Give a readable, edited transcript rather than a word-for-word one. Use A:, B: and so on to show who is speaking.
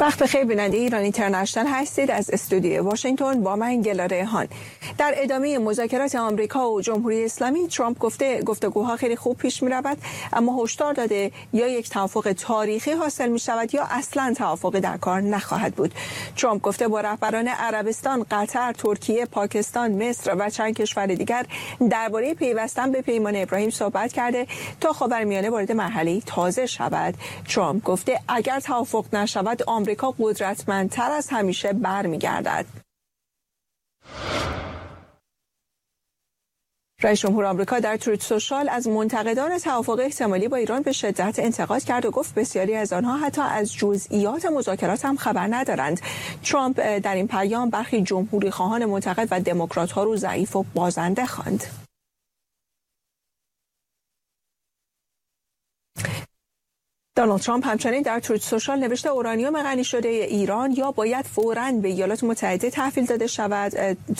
A: وقت بخیر بیننده ایران اینترنشنال هستید. از استودیوی واشنگتن با من گلا ریحان. در ادامه مذاکرات آمریکا و جمهوری اسلامی، ترامپ گفته گفتگوها خیلی خوب پیش می رود، اما هشدار داده یا یک توافق تاریخی حاصل می شود یا اصلا توافق در کار نخواهد بود. ترامپ گفته با رهبران عربستان، قطر، ترکیه، پاکستان، مصر و چند کشور دیگر درباره پیوستن به پیمان ابراهیم صحبت کرده تا خاورمیانه وارد مرحله تازه شود. ترامپ گفته اگر توافق نشود آمریکا قدرتمندتر از همیشه برمیگردد. رئیس جمهور آمریکا در تروت سوشال از منتقدان توافق احتمالی با ایران به شدت انتقاد کرد و گفت بسیاری از آنها حتی از جزئیات مذاکرات هم خبر ندارند. ترامپ در این پیام برخی جمهوری خواهان منتقد و دموکرات‌ها رو ضعیف و بازنده خواند. دونالد ترامپ همچنین در تروت سوشال نوشته اورانیوم غنی شده ایران یا باید فوراً به ایالات متحده تحویل داده شود